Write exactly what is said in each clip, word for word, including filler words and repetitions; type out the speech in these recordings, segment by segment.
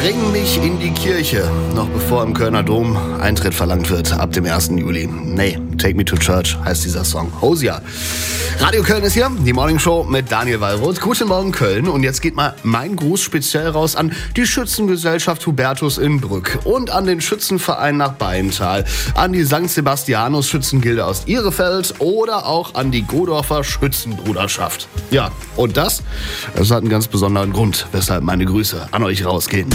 Bring mich in die Kirche, noch bevor im Kölner Dom Eintritt verlangt wird ab dem ersten Juli. Nee, Take Me to Church heißt dieser Song. Hosea. Radio Köln ist hier, die Morning Show mit Daniel Wallroth. Guten Morgen Köln, und jetzt geht mal mein Gruß speziell raus an die Schützengesellschaft Hubertus in Brück und an den Schützenverein nach Beintal, an die Sankt Sebastianus Schützengilde aus Ihrefeld oder auch an die Godorfer Schützenbruderschaft. Ja, und das, das hat einen ganz besonderen Grund, weshalb meine Grüße an euch rausgehen.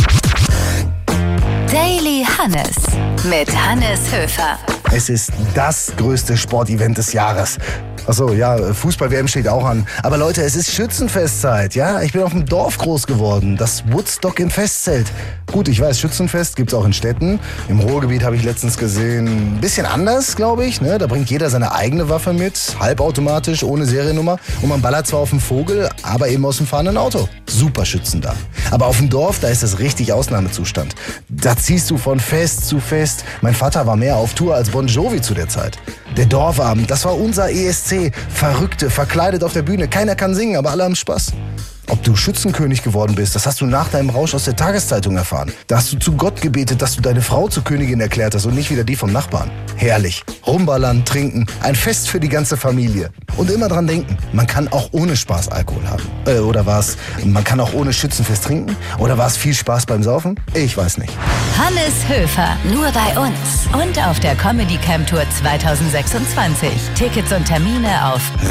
Daily Hannes mit Hannes Höfer. Es ist das größte Sportevent des Jahres. Achso, ja, Fußball-W M steht auch an. Aber Leute, es ist Schützenfestzeit, ja? Ich bin auf dem Dorf groß geworden, das Woodstock im Festzelt. Gut, ich weiß, Schützenfest gibt's auch in Städten. Im Ruhrgebiet habe ich letztens gesehen, ein bisschen anders, glaube ich. Ne? Da bringt jeder seine eigene Waffe mit, halbautomatisch, ohne Seriennummer. Und man ballert zwar auf den Vogel, aber eben aus dem fahrenden Auto. Super Schützen da. Aber auf dem Dorf, da ist es richtig Ausnahmezustand. Da ziehst du von Fest zu Fest. Mein Vater war mehr auf Tour als Bon Jovi zu der Zeit. Der Dorfabend, das war unser E S C. Verrückte, verkleidet auf der Bühne. Keiner kann singen, aber alle haben Spaß. Ob du Schützenkönig geworden bist, das hast du nach deinem Rausch aus der Tageszeitung erfahren. Da hast du zu Gott gebetet, dass du deine Frau zur Königin erklärt hast und nicht wieder die vom Nachbarn. Herrlich. Rumballern, trinken, ein Fest für die ganze Familie. Und immer dran denken, man kann auch ohne Spaß Alkohol haben. Äh, oder war es, man kann auch ohne Schützenfest trinken? Oder war es viel Spaß beim Saufen? Ich weiß nicht. Hannes Höfer, nur bei uns und auf der Comedy Camp Tour zwanzig sechsundzwanzig. Tickets und Termine auf